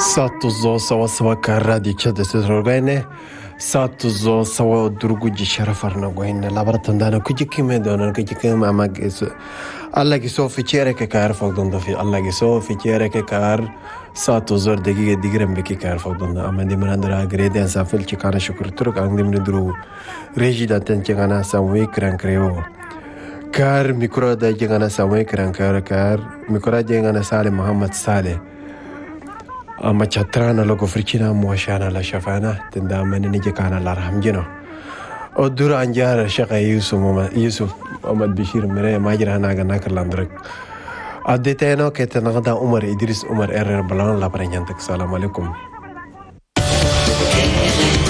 Sattuzo sawa sawa karadi chade sesrogayne Sattuzo sawa durguji sharafarna goyne labaratandana kujikime donan kujikime amag alla ki so fi chereke kar fagdonda fi alla ki so fi chereke kar Sattuzo dagiga digram beki kar fagdonda amandi manandra greden safil chikana shukr turk angdim ndru rejida tenchana samwe kran kreo kar mikro da jengana samwe kran kar mikro jengana Saleh Muhammad Saleh amma chatrana logo fricina muashana la shafana tenda manini jekana la rahmjino odura anjara shaqa Yusuf Ahmad Bashir mere majra naga nakalandrak adeteno ketenada Umar Idris Umar Balan la prenyantak. Assalamu alaikum.